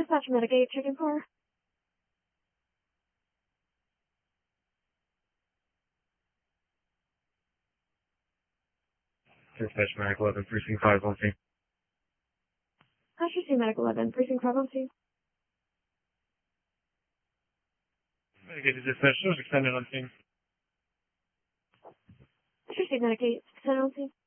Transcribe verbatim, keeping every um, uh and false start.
Dispatch Medic eight, chicken car. Dispatch Medic eleven, Precinct five on scene. Asher C Medic eleven, Precinct five on scene. Medicated dispatch, those extended on scene. Asher C Medic eight, extended on scene.